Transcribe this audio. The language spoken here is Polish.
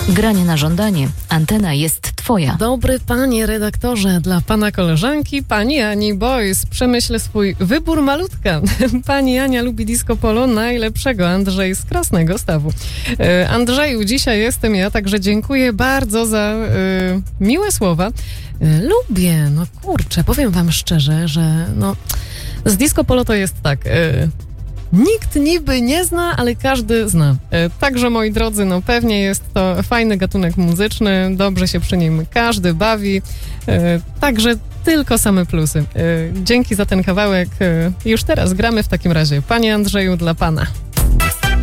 Granie na żądanie. Antena jest twoja. Dobry panie redaktorze, dla pana koleżanki, pani Ani Boys. Przemyślę swój wybór malutka. Pani Ania lubi disco polo najlepszego. Andrzej z Krasnego Stawu. Andrzeju, dzisiaj jestem ja, także dziękuję bardzo za miłe słowa. Lubię, no kurczę, powiem wam szczerze, że no z disco polo to jest tak... Nikt niby nie zna, ale każdy zna. Także, moi drodzy, no pewnie jest to fajny gatunek muzyczny, dobrze się przy nim każdy bawi, także tylko same plusy. Dzięki za ten kawałek. Już teraz gramy w takim razie. Panie Andrzeju, dla pana.